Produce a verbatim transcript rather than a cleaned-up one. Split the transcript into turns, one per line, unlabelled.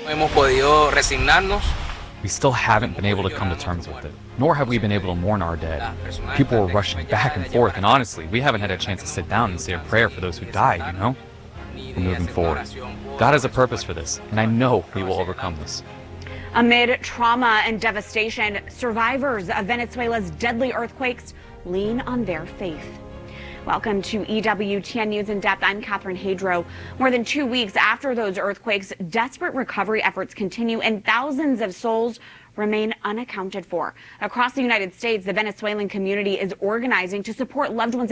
hemos podido resignarnos.
We still haven't been able to come to terms with it, nor have we been able to mourn our dead. People were rushing back and forth, and honestly, we haven't had a chance to sit down and say a prayer for those who died, you know? We're moving forward. God has a purpose for this, and I know we will overcome this.
Amid trauma and devastation, survivors of Venezuela's deadly earthquakes lean on their faith. Welcome to E W T N News in Depth. I'm Catherine Hadro. More than two weeks after those earthquakes, desperate recovery efforts continue and thousands of souls remain unaccounted for. Across the United States, the Venezuelan community is organizing to support loved ones